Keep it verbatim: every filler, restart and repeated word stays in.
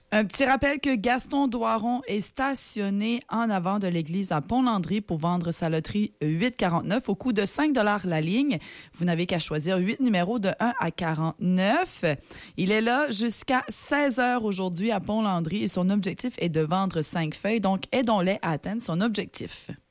Un petit rappel que Gaston Doiron est stationné en avant de l'église à Pont-Landry pour vendre sa loterie huit quarante-neuf au coût de cinq dollars la ligne. Vous n'avez qu'à choisir huit numéros de un à quarante-neuf. Il est là jusqu'à seize heures aujourd'hui à Pont-Landry et son objectif est de vendre cinq feuilles. Donc, aidons-les à atteindre son objectif.